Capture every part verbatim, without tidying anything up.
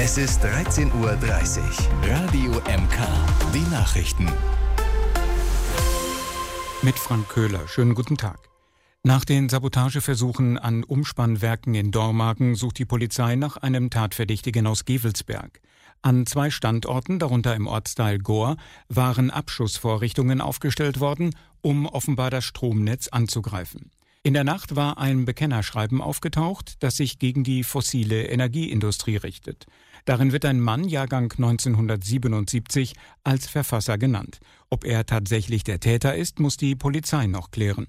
Es ist dreizehn Uhr dreißig. Radio M K. Die Nachrichten. Mit Frank Köhler. Schönen guten Tag. Nach den Sabotageversuchen an Umspannwerken in Dormagen sucht die Polizei nach einem Tatverdächtigen aus Gevelsberg. An zwei Standorten, darunter im Ortsteil Gohr, waren Abschussvorrichtungen aufgestellt worden, um offenbar das Stromnetz anzugreifen. In der Nacht war ein Bekennerschreiben aufgetaucht, das sich gegen die fossile Energieindustrie richtet. Darin wird ein Mann, Jahrgang neunzehnhundertsiebenundsiebzig, als Verfasser genannt. Ob er tatsächlich der Täter ist, muss die Polizei noch klären.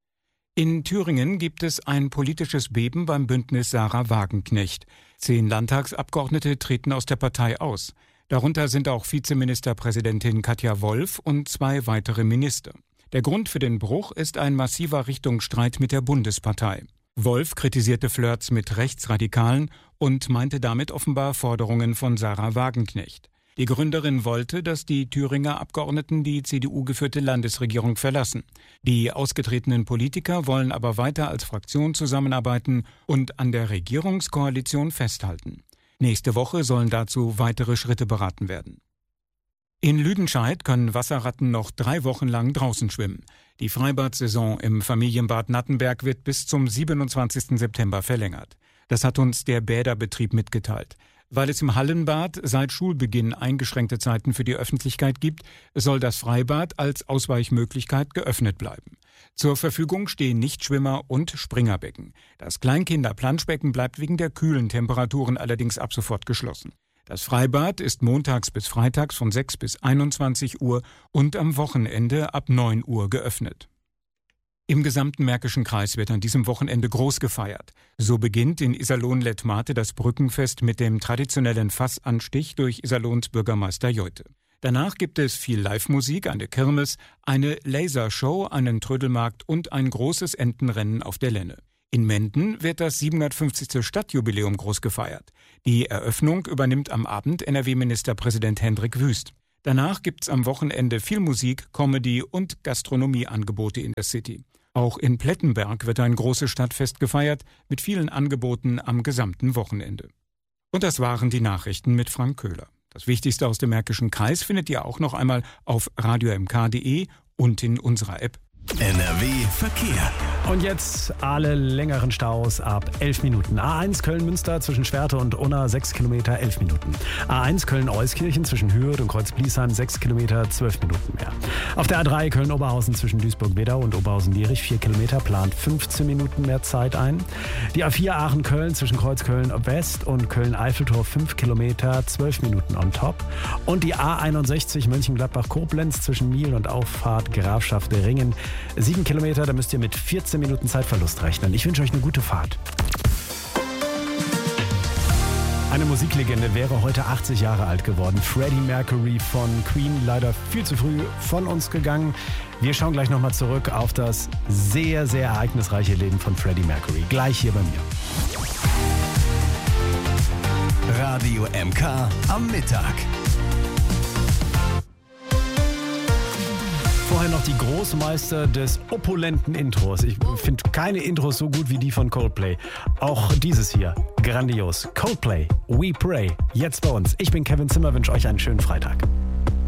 In Thüringen gibt es ein politisches Beben beim Bündnis Sarah Wagenknecht. Zehn Landtagsabgeordnete treten aus der Partei aus. Darunter sind auch Vizeministerpräsidentin Katja Wolf und zwei weitere Minister. Der Grund für den Bruch ist ein massiver Richtungsstreit mit der Bundespartei. Wolf kritisierte Flirts mit Rechtsradikalen und meinte damit offenbar Forderungen von Sarah Wagenknecht. Die Gründerin wollte, dass die Thüringer Abgeordneten die C D U-geführte Landesregierung verlassen. Die ausgetretenen Politiker wollen aber weiter als Fraktion zusammenarbeiten und an der Regierungskoalition festhalten. Nächste Woche sollen dazu weitere Schritte beraten werden. In Lüdenscheid können Wasserratten noch drei Wochen lang draußen schwimmen. Die Freibad-Saison im Familienbad Nattenberg wird bis zum siebenundzwanzigsten September verlängert. Das hat uns der Bäderbetrieb mitgeteilt. Weil es im Hallenbad seit Schulbeginn eingeschränkte Zeiten für die Öffentlichkeit gibt, soll das Freibad als Ausweichmöglichkeit geöffnet bleiben. Zur Verfügung stehen Nichtschwimmer und Springerbecken. Das Kleinkinder-Planschbecken bleibt wegen der kühlen Temperaturen allerdings ab sofort geschlossen. Das Freibad ist montags bis freitags von sechs bis einundzwanzig Uhr und am Wochenende ab neun Uhr geöffnet. Im gesamten Märkischen Kreis wird an diesem Wochenende groß gefeiert. So beginnt in Iserlohn-Lettmate das Brückenfest mit dem traditionellen Fassanstich durch Iserlohns Bürgermeister Joite. Danach gibt es viel Live-Musik, eine Kirmes, eine Lasershow, einen Trödelmarkt und ein großes Entenrennen auf der Lenne. In Menden wird das siebenhundertfünfzigste Stadtjubiläum groß gefeiert. Die Eröffnung übernimmt am Abend N R W-Ministerpräsident Hendrik Wüst. Danach gibt's am Wochenende viel Musik, Comedy und Gastronomieangebote in der City. Auch in Plettenberg wird ein großes Stadtfest gefeiert, mit vielen Angeboten am gesamten Wochenende. Und das waren die Nachrichten mit Frank Köhler. Das Wichtigste aus dem Märkischen Kreis findet ihr auch noch einmal auf radio m k punkt de und in unserer App. N R W Verkehr. Und jetzt alle längeren Staus ab elf Minuten. A eins Köln-Münster zwischen Schwerte und Unna sechs Kilometer, elf Minuten. A eins Köln-Euskirchen zwischen Hürth und Kreuz-Bliesheim sechs Kilometer, zwölf Minuten mehr. Auf der A drei Köln-Oberhausen zwischen Duisburg-Wedau und Oberhausen-Lierich vier Kilometer, plant fünfzehn Minuten mehr Zeit ein. Die A vier Aachen-Köln zwischen Kreuzköln-West und Köln-Eiffeltor fünf Kilometer, zwölf Minuten on top. Und die A einundsechzig Mönchengladbach-Koblenz zwischen Miel und Auffahrt Grafschaft-Ringen sieben Kilometer, da müsst ihr mit vierzehn Minuten Zeitverlust rechnen. Ich wünsche euch eine gute Fahrt. Eine Musiklegende wäre heute achtzig Jahre alt geworden. Freddie Mercury von Queen, leider viel zu früh von uns gegangen. Wir schauen gleich nochmal zurück auf das sehr, sehr ereignisreiche Leben von Freddie Mercury. Gleich hier bei mir. Radio M K am Mittag. Vorher noch die Großmeister des opulenten Intros. Ich finde keine Intros so gut wie die von Coldplay. Auch dieses hier, grandios. Coldplay, We Pray, jetzt bei uns. Ich bin Kevin Zimmer, wünsche euch einen schönen Freitag.